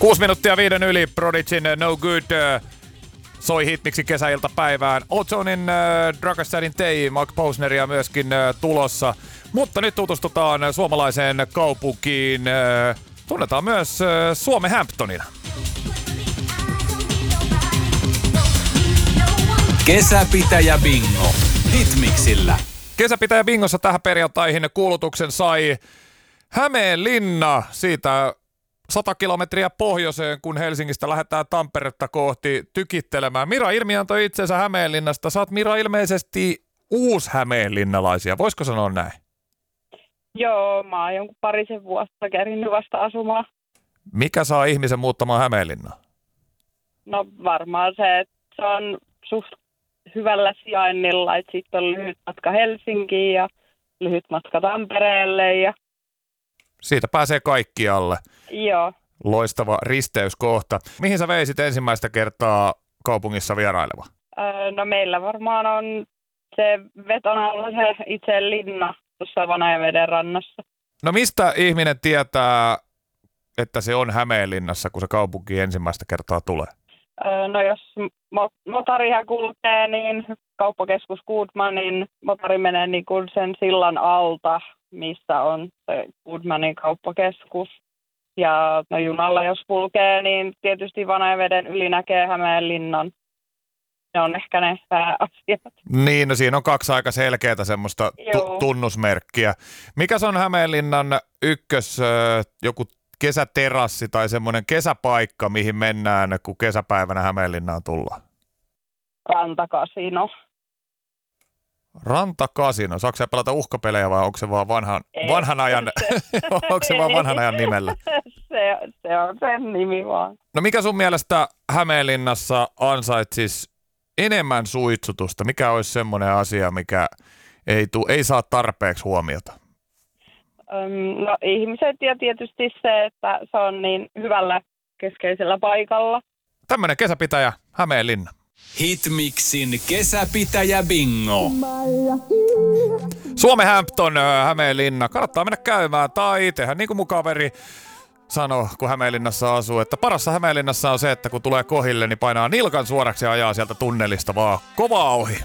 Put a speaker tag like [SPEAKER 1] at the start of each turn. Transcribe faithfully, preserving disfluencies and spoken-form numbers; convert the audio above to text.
[SPEAKER 1] Kuusi minuuttia viiden yli Prodigyn No Good soi hitmiksi kesäiltapäivään. Ozonin äh, Dragastarin Tei, Mark Posneria myöskin äh, tulossa. Mutta nyt tutustutaan suomalaiseen kaupunkiin. Äh, tunnetaan myös äh, Suomen Hamptonina.
[SPEAKER 2] Kesäpitäjä Bingo. Hitmixillä.
[SPEAKER 1] Kesäpitäjä Bingossa tähän perjantaihin kuulutuksen sai Hämeenlinna. Siitä sata kilometriä pohjoiseen, kun Helsingistä lähdetään Tamperetta kohti tykittelemään. Mira Ilmi antoi itsensä Hämeenlinnasta. Sä oot, Mira, ilmeisesti uus-hämeenlinnalaisia. Voisiko sanoa näin?
[SPEAKER 3] Joo, mä oon jonkun parisen vuotta kerinyt vasta asumaan.
[SPEAKER 1] Mikä saa ihmisen muuttamaan Hämeenlinnaan?
[SPEAKER 3] No varmaan se, että se on suht hyvällä sijainnilla, että sitten on lyhyt matka Helsinkiin ja lyhyt matka Tampereelle. Ja...
[SPEAKER 1] Siitä pääsee kaikkialle.
[SPEAKER 3] Joo.
[SPEAKER 1] Loistava risteyskohta. Mihin sä veisit ensimmäistä kertaa kaupungissa vieraileva?
[SPEAKER 3] Öö, no meillä varmaan on se vetonaulla se itse linna tuossa Vanajaveden rannassa.
[SPEAKER 1] No mistä ihminen tietää, että se on Hämeenlinnassa, kun se kaupunki ensimmäistä kertaa tulee?
[SPEAKER 3] Öö, no jos mo- motarihan kulkee, niin kauppakeskus Goodmanin motari menee niin kuin sen sillan alta, missä on se Goodmanin kauppakeskus. Ja no junalla jos kulkee, niin tietysti Vanajaveden yli näkee Hämeenlinnan. Ne on ehkä ne pääasiat.
[SPEAKER 1] Niin, no siinä on kaksi aika selkeää semmoista tu- tunnusmerkkiä. Mikä se on Hämeenlinnan ykkös, joku kesäterassi tai semmoinen kesäpaikka, mihin mennään, kun kesäpäivänä Hämeenlinnaan tullaan?
[SPEAKER 3] Rantakasino.
[SPEAKER 1] Rantakasino. Saatko sä pelata uhkapelejä vai onko se vaan vanhan, vanhan ajan, onko se vaan vanhan ajan nimellä?
[SPEAKER 3] Se, se on sen nimi vaan.
[SPEAKER 1] No mikä sun mielestä Hämeenlinnassa ansaitsisi enemmän suitsutusta? Mikä olisi semmoinen asia, mikä ei, tuu, ei saa tarpeeksi huomiota?
[SPEAKER 3] Öm, no ihmiset ja tietysti se, että se on niin hyvällä keskeisellä paikalla.
[SPEAKER 1] Tämmöinen kesäpitäjä Hämeenlinna.
[SPEAKER 2] Hitmixin kesäpitäjä Bingo.
[SPEAKER 1] Suomen Hampton, Hämeenlinna. Kannattaa mennä käymään tai tehdä niin kuin mun kaveri sanoi, kun Hämeenlinnassa asuu, että parassa Hämeenlinnassa on se, että kun tulee kohille, niin painaa nilkan suoraksi ja ajaa sieltä tunnelista vaan kovaa ohi.